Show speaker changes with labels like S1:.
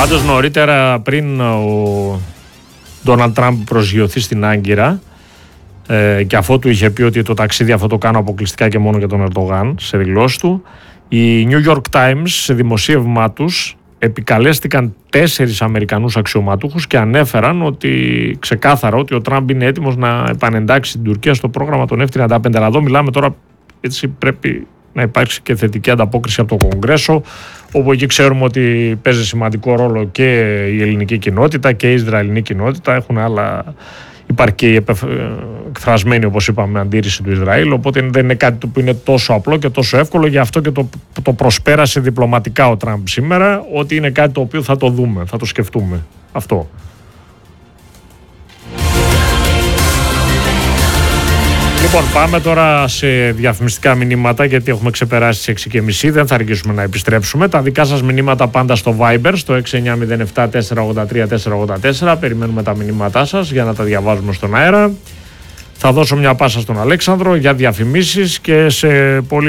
S1: Πάντως νωρίτερα, πριν ο Ντόναλντ Τραμπ προσγειωθεί στην Άγκυρα, και αφότου είχε πει ότι το ταξίδι αυτό το κάνω αποκλειστικά και μόνο για τον Ερντογάν σε δηλώσεις του, οι New York Times σε δημοσίευμά τους επικαλέστηκαν 4 Αμερικανούς αξιωματούχους και ανέφεραν ότι ξεκάθαρα ότι ο Τραμπ είναι έτοιμος να επανεντάξει την Τουρκία στο πρόγραμμα των F-35. Αλλά εδώ μιλάμε τώρα, έτσι πρέπει να υπάρξει και θετική ανταπόκριση από το Κογκρέσο, όπου εκεί ξέρουμε ότι παίζει σημαντικό ρόλο και η ελληνική κοινότητα και η Ισραηλινή κοινότητα. Έχουν άλλα. Υπάρχει και η εκφρασμένη, όπως είπαμε, αντίρρηση του Ισραήλ. Οπότε δεν είναι κάτι που είναι τόσο απλό και τόσο εύκολο. Γι' αυτό και το προσπέρασε διπλωματικά ο Τραμπ σήμερα, ότι είναι κάτι το οποίο θα το δούμε, θα το σκεφτούμε. Αυτό. Λοιπόν, πάμε τώρα σε διαφημιστικά μηνύματα, γιατί έχουμε ξεπεράσει τις 6:30. Δεν θα αργήσουμε να επιστρέψουμε. Τα δικά σας μηνύματα πάντα στο Viber, στο 6907-483-484. Περιμένουμε τα μηνύματά σας για να τα διαβάζουμε στον αέρα. Θα δώσω μια πάσα στον Αλέξανδρο για διαφημίσεις και σε πολύ